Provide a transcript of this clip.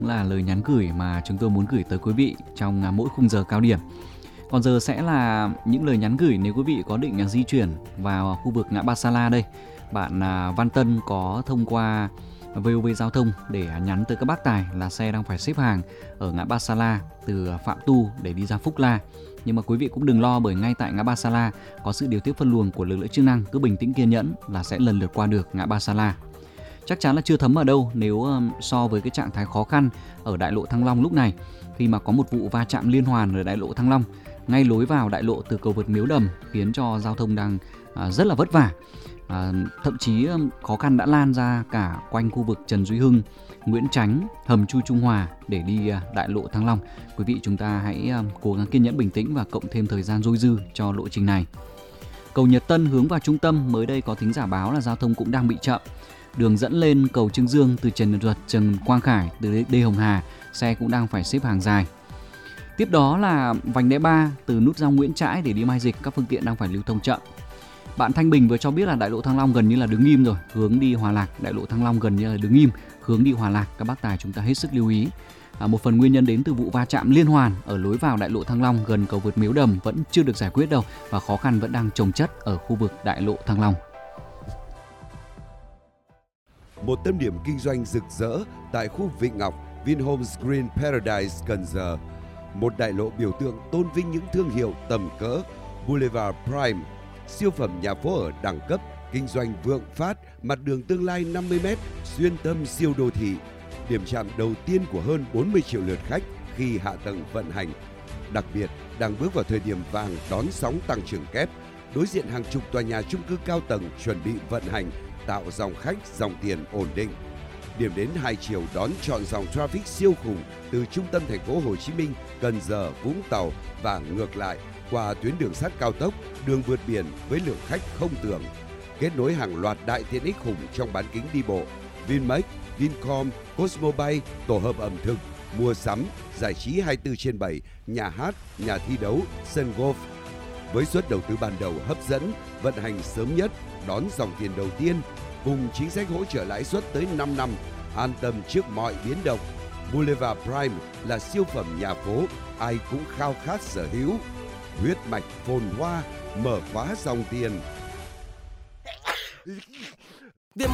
Là lời nhắn gửi mà chúng tôi muốn gửi tới quý vị trong mỗi khung giờ cao điểm. Còn giờ sẽ là những lời nhắn gửi nếu quý vị có định di chuyển vào khu vực ngã ba Sa La đây. Bạn Văn Tân có thông qua VOV Giao thông để nhắn tới các bác tài là xe đang phải xếp hàng ở ngã ba Sa La từ Phạm Tu để đi ra Phúc La. Nhưng mà quý vị cũng đừng lo, bởi ngay tại ngã ba Sa La có sự điều tiết phân luồng của lực lượng chức năng, cứ bình tĩnh kiên nhẫn là sẽ lần lượt qua được ngã ba Sa La. Chắc chắn là chưa thấm ở đâu nếu so với cái trạng thái khó khăn ở đại lộ Thăng Long lúc này, khi mà có một vụ va chạm liên hoàn ở đại lộ Thăng Long ngay lối vào đại lộ từ cầu vượt Miếu Đầm, khiến cho giao thông đang rất là vất vả. Thậm chí khó khăn đã lan ra cả quanh khu vực Trần Duy Hưng, Nguyễn Chánh, hầm Chu Trung Hòa để đi đại lộ Thăng Long. Quý vị chúng ta hãy cố gắng kiên nhẫn bình tĩnh và cộng thêm thời gian dôi dư cho lộ trình này. Cầu Nhật Tân hướng vào trung tâm, mới đây có thính giả báo là giao thông cũng đang bị chậm. Đường dẫn lên cầu Trương Dương từ Trần Nhật Duật, Trần Quang Khải từ Đê Hồng Hà, xe cũng đang phải xếp hàng dài. Tiếp đó là vành đai 3 từ nút giao Nguyễn Trãi để đi Mai Dịch, các phương tiện đang phải lưu thông chậm. Bạn Thanh Bình vừa cho biết là đại lộ Thăng Long gần như là đứng im rồi, hướng đi Hòa Lạc. Đại lộ Thăng Long gần như là đứng im, hướng đi Hòa Lạc. Các bác tài chúng ta hết sức lưu ý. Một phần nguyên nhân đến từ vụ va chạm liên hoàn ở lối vào đại lộ Thăng Long gần cầu vượt Miếu Đầm vẫn chưa được giải quyết đâu, và khó khăn vẫn đang chồng chất ở khu vực đại lộ Thăng Long. Một tâm điểm kinh doanh rực rỡ tại khu Vịnh Ngọc, Vinhomes Green Paradise, Cần Giờ. Một đại lộ biểu tượng tôn vinh những thương hiệu tầm cỡ. Boulevard Prime, siêu phẩm nhà phố ở đẳng cấp, kinh doanh vượng phát, mặt đường tương lai 50m, xuyên tâm siêu đô thị. Điểm chạm đầu tiên của hơn 40 triệu lượt khách khi hạ tầng vận hành. Đặc biệt, đang bước vào thời điểm vàng đón sóng tăng trưởng kép, đối diện hàng chục tòa nhà chung cư cao tầng chuẩn bị vận hành, tạo dòng khách, dòng tiền ổn định. Điểm đến hai chiều đón trọn dòng traffic siêu khủng từ trung tâm thành phố Hồ Chí Minh, Cần Giờ, Vũng Tàu và ngược lại qua tuyến đường sắt cao tốc, đường vượt biển với lượng khách không tưởng. Kết nối hàng loạt đại tiện ích khủng trong bán kính đi bộ, Vinmec, Vincom, Cosmo Bay, tổ hợp ẩm thực, mua sắm, giải trí 24/7, nhà hát, nhà thi đấu, sân golf. Với suất đầu tư ban đầu hấp dẫn, vận hành sớm nhất, đón dòng tiền đầu tiên, cùng chính sách hỗ trợ lãi suất tới 5 năm, an tâm trước mọi biến động. Boulevard Prime là siêu phẩm nhà phố ai cũng khao khát sở hữu. Huyết mạch phồn hoa, mở khóa dòng tiền.